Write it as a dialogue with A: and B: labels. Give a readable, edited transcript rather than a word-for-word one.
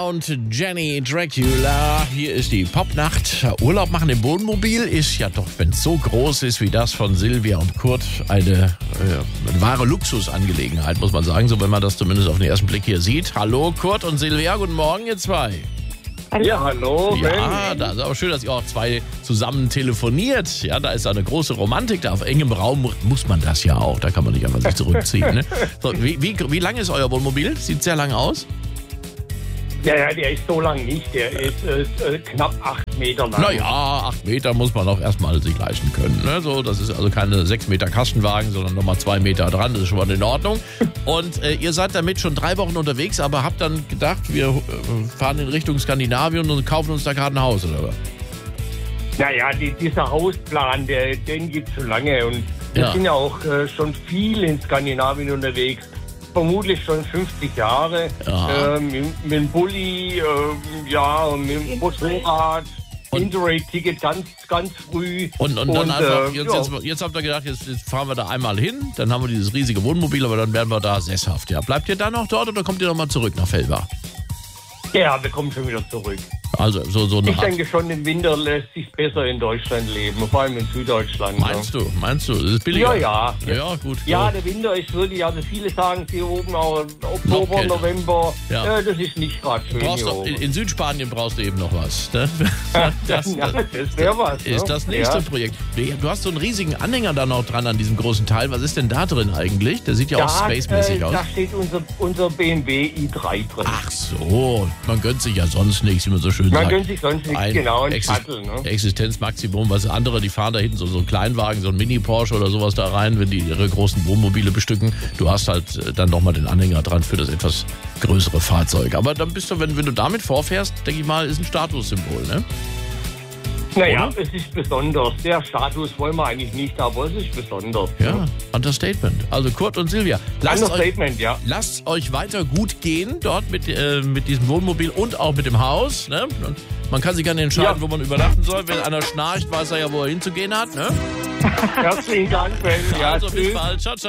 A: und Jenny Dracula. Hier ist die Popnacht. Urlaub machen im Wohnmobil ist ja doch, wenn es so groß ist wie das von Silvia und Kurt, eine wahre Luxusangelegenheit, muss man sagen. So, wenn man das zumindest auf den ersten Blick hier sieht. Hallo Kurt und Silvia, guten Morgen ihr zwei.
B: Ja, hallo.
A: Ja, das ist aber schön, dass ihr auch zwei zusammen telefoniert. Ja, da ist eine große Romantik. Da auf engem Raum muss man das ja auch. Da kann man nicht einfach sich zurückziehen. Ne? So, wie lang ist euer Wohnmobil? Sieht sehr lang aus.
B: Ja, der ist so lang nicht. Der ist knapp 8 Meter lang.
A: Naja, 8 Meter muss man auch erstmal sich leisten können. Ne? So, das ist also keine 6 Meter Kastenwagen, sondern nochmal 2 Meter dran. Das ist schon mal in Ordnung. Und ihr seid damit schon 3 Wochen unterwegs, aber habt dann gedacht, wir fahren in Richtung Skandinavien und kaufen uns da gerade ein Haus, oder was?
B: Naja, dieser Hausplan, den gibt es schon lange. Und wir sind ja auch schon viel in Skandinavien unterwegs. Vermutlich schon 50 Jahre.
A: Ja.
B: Mit dem Bulli, und mit dem Motorrad. Interrail-Ticket ganz früh.
A: Und dann einfach, jetzt habt ihr gedacht, jetzt fahren wir da einmal hin, dann haben wir dieses riesige Wohnmobil, aber dann werden wir da sesshaft. Ja. Bleibt ihr dann noch dort oder kommt ihr nochmal zurück nach Fellbach?
B: Ja, wir kommen schon wieder zurück.
A: Also so eine
B: Ich denke schon, im Winter lässt sich besser in Deutschland leben, vor allem in Süddeutschland.
A: Meinst du? Das ist billiger?
B: Ja.
A: Ja, gut.
B: Ja, der Winter ist wirklich, also viele sagen, hier oben auch Oktober, November, das ist nicht gerade schön hier oben.
A: In Südspanien brauchst du eben noch was. Ne?
B: Das wäre was.
A: Ist das nächste Projekt. Du hast so einen riesigen Anhänger da noch dran an diesem großen Teil. Was ist denn da drin eigentlich? Der sieht ja auch spacemäßig aus.
B: Da steht unser BMW i3 drin.
A: Ach so, man gönnt sich ja sonst nichts, wie man so schön sagt.
B: Man gönnt sich sonst nichts, genau, ein Shuttle. Ne?
A: Existenzmaximum, was andere, die fahren da hinten so einen Kleinwagen, so ein Mini-Porsche oder sowas da rein, wenn die ihre großen Wohnmobile bestücken. Du hast halt dann nochmal den Anhänger dran für das etwas größere Fahrzeug. Aber dann bist du, wenn du damit vorfährst, denke ich mal, ist ein Statussymbol, ne?
B: Naja, es ist besonders. Der Status wollen wir eigentlich nicht, aber es ist besonders.
A: Ja, Understatement. Also Kurt und Silvia, lasst euch weiter gut gehen dort mit diesem Wohnmobil und auch mit dem Haus. Ne? Man kann sich gerne entscheiden, wo man übernachten soll. Wenn einer schnarcht, weiß er ja, wo er hinzugehen hat. Ne?
B: Herzlichen Dank, Ben.
A: Also bis bald. Ciao, ciao.